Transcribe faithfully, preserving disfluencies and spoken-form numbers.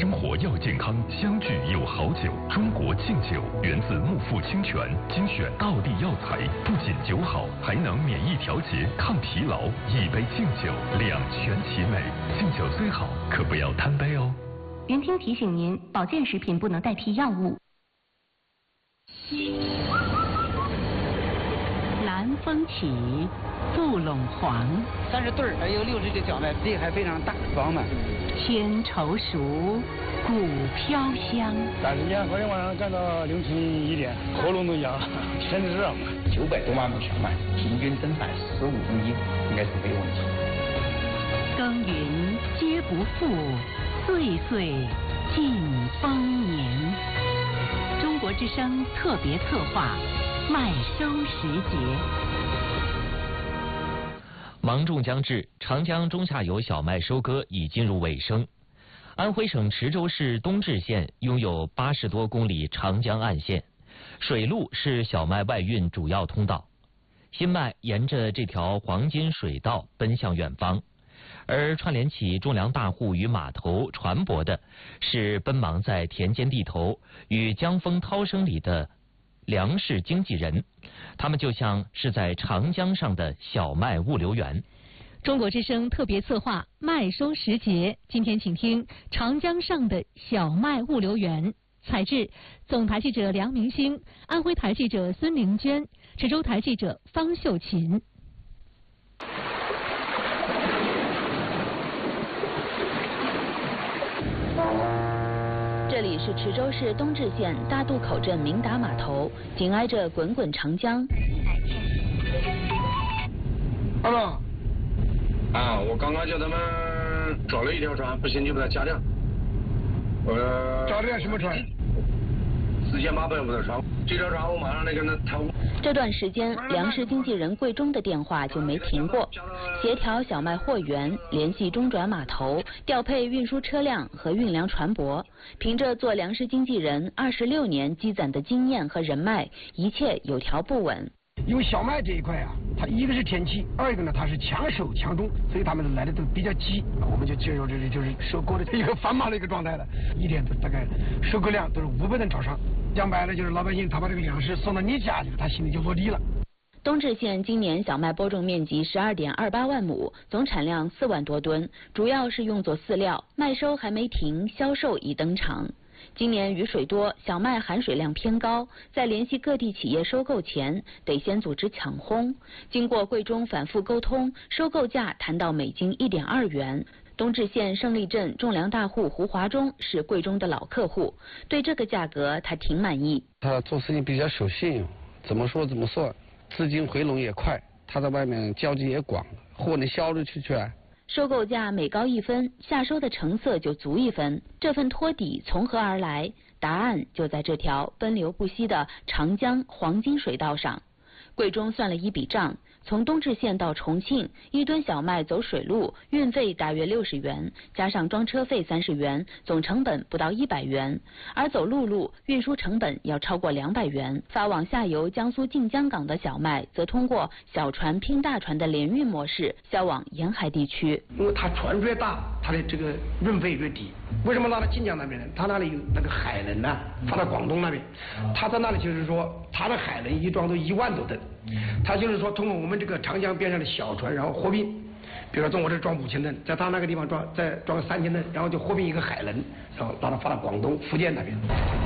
生活要健康，相聚有好酒。中国敬酒源自木富清泉，精选道地药材，不仅酒好，还能免疫调节、抗疲劳。一杯敬酒，两全其美。敬酒虽好，可不要贪杯哦。 云听提醒您，保健食品不能代替药物。 南风起，杜陇黄。 三十对儿，还有六十的小麦，地还非常大，饱满。 天稠熟，谷飘香。 但是呢，昨天晚上干到凌晨一点，喉咙都痒，身子热。 九百多万亩小麦，平均生产十五公斤，应该是没有问题。 耕耘皆不负，岁岁尽丰年。中国之声特别策划，麦收时节。 芒种将至，长江中下游小麦收割已进入尾声。安徽省池州市东至县拥有八十多公里长江岸线，水路是小麦外运主要通道。新麦沿着这条黄金水道奔向远方，而串联起种粮大户与码头船舶的是奔忙在田间地头与江风涛声里的粮食经纪人，他们就像是在长江上的小麦物流员。 中国之声特别策划麦收时节，今天请听长江上的小麦物流员。采制总台记者梁明星，安徽台记者孙明娟，池州台记者方秀琴。 这里是池州市东至县大渡口镇明达码头，紧挨着滚滚长江。 二老，啊，我刚刚叫他们找了一条船，不行就把它加量。呃，找了什么船？四千八百五的船，这条船我马上那个那谈。 这段时间，粮食经纪人贵中的电话就没停过，协调小麦货源，联系中转码头，调配运输车辆和运粮船舶。凭着做粮食经纪人二十六年积攒的经验和人脉，一切有条不紊。 因为小麦这一块啊，它一个是天气，二一个呢它是强收强种，所以他们来的都比较急，我们就进入这里就是收购的一个繁忙的一个状态了，一天都大概收购量都是五百吨朝上。讲白了就是老百姓他把这个粮食送到你家去，他心里就落地了。 东至县今年小麦播种面积十二点二八万亩，总产量四万多吨，主要是用作饲料，麦收还没停，销售已登场。今年雨水多，小麦含水量偏高，在联系各地企业收购前，得先组织抢烘。经过贵中反复沟通，收购价谈到每斤一点二元。东至县胜利镇种粮大户胡华忠是贵中的老客户，对这个价格他挺满意。 他做事情比较守信用，怎么说怎么算，资金回笼也快，他在外面交际也广，货能销出去去。 收购价每高一分，下收的成色就足一分。这份托底从何而来？答案就在这条奔流不息的长江黄金水道上。贵中算了一笔账，从东至县到重庆，一吨小麦走水路运费大约六十元，加上装车费三十元，总成本不到一百元。而走陆路运输成本要超过两百元。发往下游江苏晋江港的小麦，则通过小船拼大船的联运模式销往沿海地区。 因为它船越大，它的这个运费越低。为什么拉到晋江那边呢？它那里有那个海轮呢，放到广东那边，它在那里就是说，它的海轮一装都一万多吨。他就是说，通过我们这个长江边上的小船，然后货运，比如说从我这装五千吨，在他那个地方装再装三千吨，然后就货运一个海轮，然后把它发到广东、福建那边。